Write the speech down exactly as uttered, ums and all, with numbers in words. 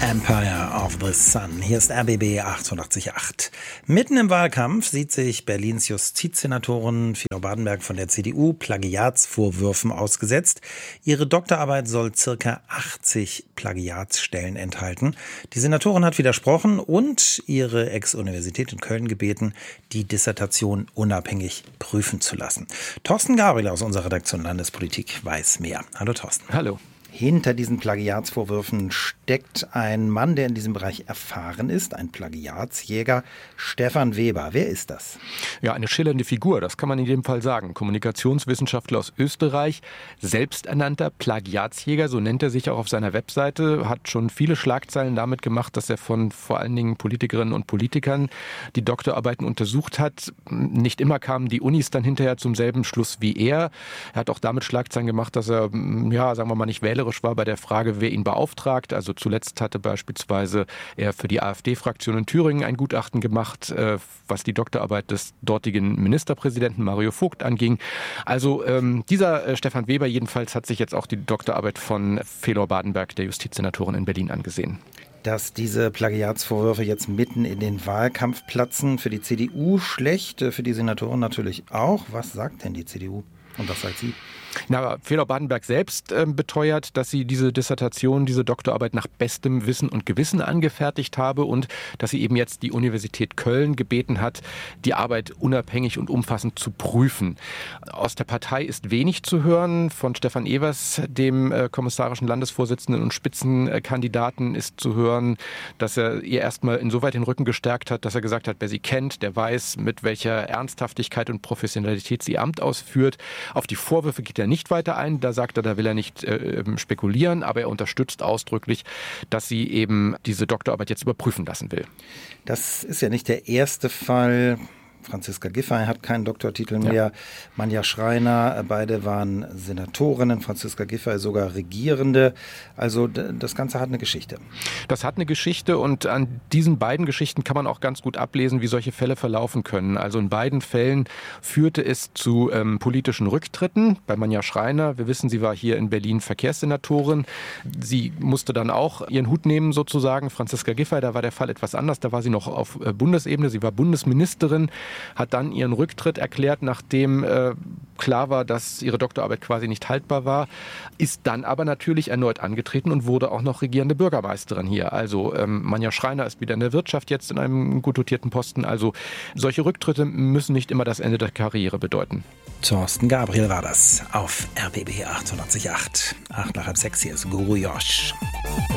Empire of the Sun. Hier ist R B B achtundachtzig Komma acht. Mitten im Wahlkampf sieht sich Berlins Justizsenatorin Filo Badenberg von der C D U Plagiatsvorwürfen ausgesetzt. Ihre Doktorarbeit soll circa achtzig Plagiatsstellen enthalten. Die Senatorin hat widersprochen und ihre Ex-Universität in Köln gebeten, die Dissertation unabhängig prüfen zu lassen. Thorsten Gabriel aus unserer Redaktion Landespolitik weiß mehr. Hallo Thorsten. Hallo. Hinter diesen Plagiatsvorwürfen steckt ein Mann, der in diesem Bereich erfahren ist, ein Plagiatsjäger, Stefan Weber. Wer ist das? Ja, eine schillernde Figur, das kann man in jedem Fall sagen. Kommunikationswissenschaftler aus Österreich, selbsternannter Plagiatsjäger, so nennt er sich auch auf seiner Webseite, hat schon viele Schlagzeilen damit gemacht, dass er von vor allen Dingen Politikerinnen und Politikern die Doktorarbeiten untersucht hat. Nicht immer kamen die Unis dann hinterher zum selben Schluss wie er. Er hat auch damit Schlagzeilen gemacht, dass er, ja, sagen wir mal, nicht wählerisch war bei der Frage, wer ihn beauftragt. Also zuletzt hatte beispielsweise er für die AfD-Fraktion in Thüringen ein Gutachten gemacht, was die Doktorarbeit des dortigen Ministerpräsidenten Mario Vogt anging. Also ähm, dieser Stefan Weber jedenfalls hat sich jetzt auch die Doktorarbeit von Filo Badenberg, der Justizsenatorin in Berlin, angesehen. Dass diese Plagiatsvorwürfe jetzt mitten in den Wahlkampf platzen, für die C D U schlecht, für die Senatorin natürlich auch. Was sagt denn die C D U und was sagt sie? Na, Filo Badenberg selbst äh, beteuert, dass sie diese Dissertation, diese Doktorarbeit nach bestem Wissen und Gewissen angefertigt habe und dass sie eben jetzt die Universität Köln gebeten hat, die Arbeit unabhängig und umfassend zu prüfen. Aus der Partei ist wenig zu hören. Von Stefan Evers, dem äh, kommissarischen Landesvorsitzenden und Spitzenkandidaten, ist zu hören, dass er ihr erstmal insoweit den Rücken gestärkt hat, dass er gesagt hat, wer sie kennt, der weiß, mit welcher Ernsthaftigkeit und Professionalität sie Amt ausführt. Auf die Vorwürfe geht er nicht weiter ein. Da sagt er, da will er nicht äh, spekulieren, aber er unterstützt ausdrücklich, dass sie eben diese Doktorarbeit jetzt überprüfen lassen will. Das ist ja nicht der erste Fall. Franziska Giffey hat keinen Doktortitel mehr. Ja. Manja Schreiner, beide waren Senatorinnen. Franziska Giffey sogar Regierende. Also das Ganze hat eine Geschichte. Das hat eine Geschichte und an diesen beiden Geschichten kann man auch ganz gut ablesen, wie solche Fälle verlaufen können. Also in beiden Fällen führte es zu ähm, politischen Rücktritten. Bei Manja Schreiner, wir wissen, sie war hier in Berlin Verkehrssenatorin. Sie musste dann auch ihren Hut nehmen sozusagen. Franziska Giffey, da war der Fall etwas anders. Da war sie noch auf äh, Bundesebene. Sie war Bundesministerin, hat dann ihren Rücktritt erklärt, nachdem äh, klar war, dass ihre Doktorarbeit quasi nicht haltbar war, ist dann aber natürlich erneut angetreten und wurde auch noch regierende Bürgermeisterin hier. Also ähm, Manja Schreiner ist wieder in der Wirtschaft jetzt in einem gut dotierten Posten. Also solche Rücktritte müssen nicht immer das Ende der Karriere bedeuten. Thorsten Gabriel war das auf R B B achtundachtzig Komma acht. Acht nach halb sechs, hier ist Guru Josh.